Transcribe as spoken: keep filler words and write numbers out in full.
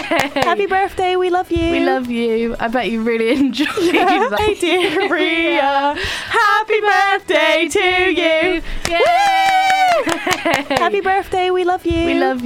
Happy birthday, we love you. We love you. I bet you really enjoyed that. Hey dear Ria, happy birthday to you. Yay! Happy birthday, we love you. We love you.